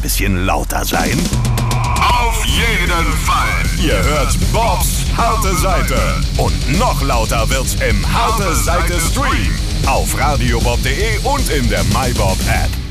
bisschen lauter sein? Auf jeden Fall. Ihr hört Bobs harte Seite. Und noch lauter wird's im Harte Seite Stream. Auf radiobob.de und in der MyBob App.